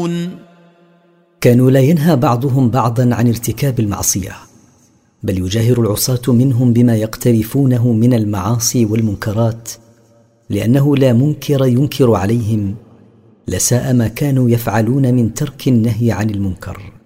يعلمون. كانوا لا ينهى بعضهم بعضا عن ارتكاب المعصية، بل يجاهر العصاة منهم بما يقترفونه من المعاصي والمنكرات، لأنه لا منكر ينكر عليهم، لساء ما كانوا يفعلون من ترك النهي عن المنكر.